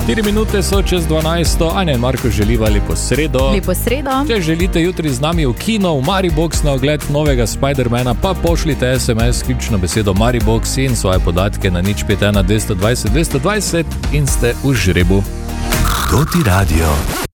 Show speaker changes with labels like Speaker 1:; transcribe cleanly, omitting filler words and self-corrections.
Speaker 1: 4 minute so čez 12. Anja in Marko želiva lepo sredo.
Speaker 2: Lepo sredo.
Speaker 1: Če želite jutri z nami v kino, v Maribox na ogled novega Spidermana, pa pošljite SMS, ključno besedo Maribox in svoje podatke na 051 220 220 in ste v žrebu.
Speaker 3: Kdo ti radio?